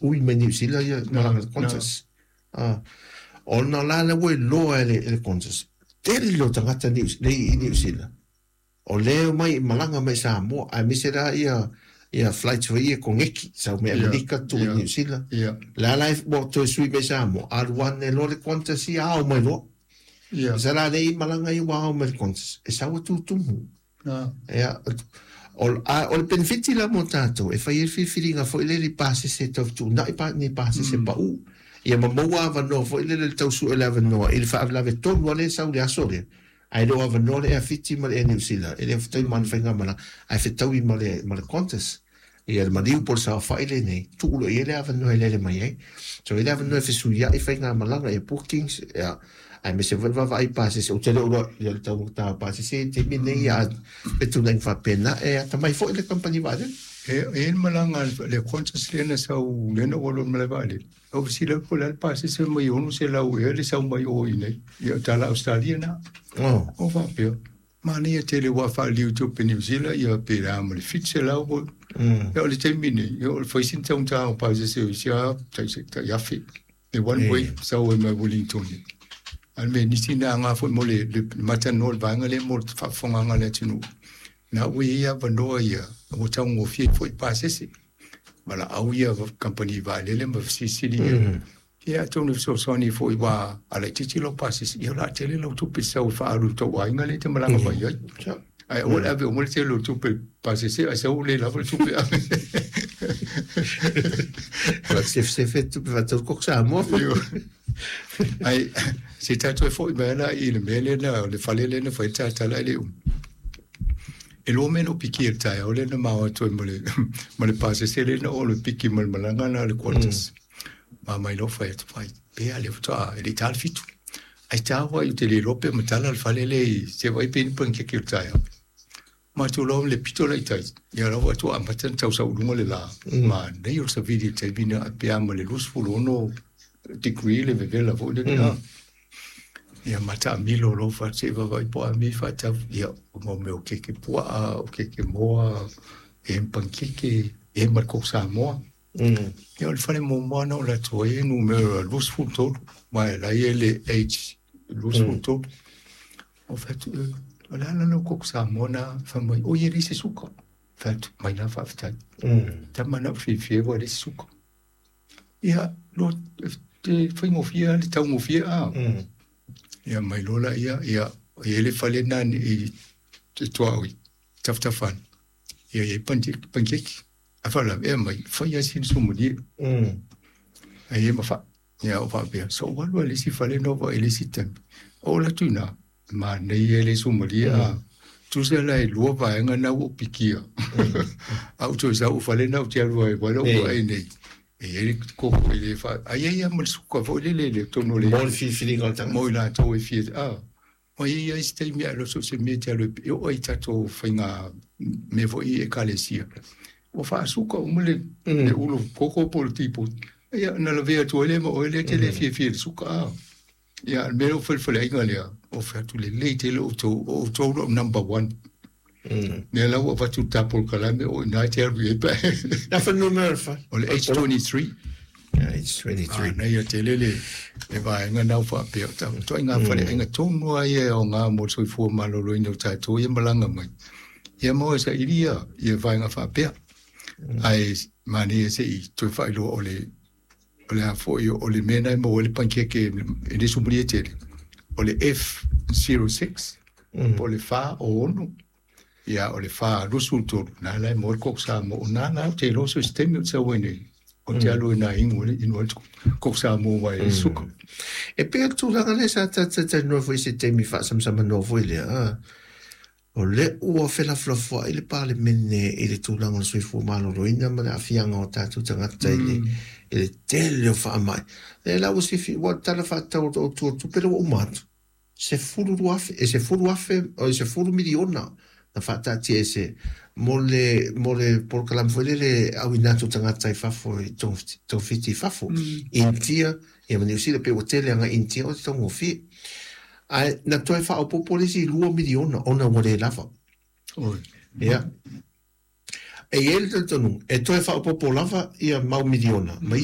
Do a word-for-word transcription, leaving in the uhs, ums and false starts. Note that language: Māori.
ui me New Zealand ia malanga Qantas ah ona la le we lo ele ele Qantas te lo tangata New New Zealand o leo mai malanga mai Samoa a misera ia ia flight for ia kongeki sa me America to New Zealand la life mo to sui me Samoa al one e lo le Qantas ia au mai lo ia sa la le malanga ia wa mai Qantas e sa tu tu ah ia o o benefiti la mo tato e fai il filinga fo ile li passe se to tu na pa ni passe se pa u ia ma mo va no fo ile le tau su eleven no il fa la ve to le sa le asore ai do ava no le afiti ma le New Zealand ele fa man fa ngama ai fa tau i ma le ma le Qantas ia le mariu por sa fa ile nei tu lo ile ava no ile le mai so ile ava no fa su ia i fa ngama la e bookings ia ai me se va vai passe se o tele o il tau ta passe se te mi nei a petu nang fa pena e ta mai fo le company va de e e malanga le Qantas le sa u le no lo me vale o si le po le passe se mai uno se la u le sa mai o nei ia ta la australiana oh o va pio ma ni tele wa fa li tu pe New Zealand ia pe la mo le fit se la o e le te mini io foi sin ta un ta passe se sia ta ta ya fit the one way so we my Wellington alme ni sina nga fo mo le matanol va nga le mo fa fonga nga le tinu na we ya vando ya o ta ngo fi fo passe se mala au ya company va le le mo si si di ya to no so so ni fo va ala titi lo passe ya la tele lo tu pisa o fa alu to wa nga le te mala nga ya ai o la ve o mo le lo tu pe passe se a so le la fo tu pe se se fait tu va to ko sa mo ai se tato e foi bella il mele na le falele na foi tata la le e lo meno pikir tai o le na ma to mole mole passe se le no le piki mal malanga na le Qantas ma mai lo foi to fai pe ale futa e tal fitu ai ta wa te le rope metala al falele se vai pen pen ke ke tai ma tu lo le pito le tai ya lo to ambatan tau sa ulunga le la ma nei o sa video te bina pe amole lus fulo no degree le ve la vo de na ia mata milo lo fa se va vai po mi fa ta ia mo me o ke ke po a o ke ke mo e panke ke e mar ko sa mo mm ia le fale mo mo no la to e numero lus fu to ma la ele h lus fu to en fait la la no ko sa mo na fa mo o ye se suko fait mai na fa fa mm ta mana fi fi vo le suko ia lo te foi mo fia le tau mo fia ah ia mai lola ia ia ele fale na i te toa taftafan ia ia panti pankeki afala e mai foi assim sumo di mm ai ma fa ia o fa bia so what will si fale no va ele sitem o la tuna ma nei ele sumo di ah tu se la lo va nga na o pikia auto sa o fale na o te lo e bueno ai nei e ele ko ele fa ai ai mo su ko vo le le to no le mo fi fi ga ta mo la to e fi ah o ai ai stai mi lo so se mi te lo o ai ta to finga me vo i e kalesia o fa su ko mo le le ulo poco por tipo ia na la vea to ele mo ele te le fi fi su ka ia me lo fol fol ai ga le o fa tu le le te lo to o to number one mm ne la o va tu tapo kalame o na te ru e pa na fa numero fa o le H twenty-three H twenty-three na ia te lele e vai nga nau fa pe ta to nga fa le nga tonu ai o nga mo so fu ma lo lo ino ta to e malanga mai ia mo sa iria ia vai nga fa pe ai mani se i to fa lo o le o le fo io o le mena mo o le pankeke e le subriete o le F zero six o le fa o no ia o le fa rusulto na la mo ko sa mo na na te lo so stemio sa wene o te alo na ingo le ino ko sa mo wa e suko e pe tu la le sa ta ta no foi se te mi fa sam sam no foi le ah o le o fe la flofo il parle menne il tu la so fu malo lo ina ma afia ngo ta tu tanga tele il tele fa mai e la o si fi wa ta la fa ta o tu tu pero o mat se furu ruafe e se furu afe o se furu miliona na fata ti ese mole mole por kalam foi le awinato tanga tai fafo to to fiti fafo intia e mani usi le pe hotel nga intia o to mo fi ai na toi fa o popolesi luo miliona ona wole lava oi ya e ele tonu e toi fa o popolava ia mau miliona